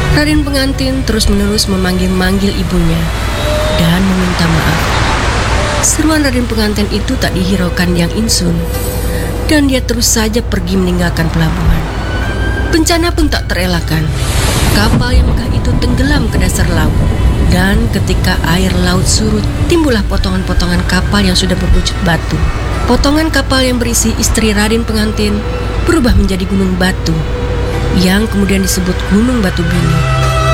Raden pengantin terus-menerus memanggil-manggil ibunya dan meminta maaf. Seruan Raden pengantin itu tak dihiraukan Yang Insun, dan dia terus saja pergi meninggalkan pelabuhan. Bencana pun tak terelakkan. Kapal yang megah itu tenggelam ke dasar laut, dan ketika air laut surut, timbullah potongan-potongan kapal yang sudah berwujud batu. Potongan kapal yang berisi istri Raden pengantin berubah menjadi gunung batu, yang kemudian disebut Gunung Batu Bini.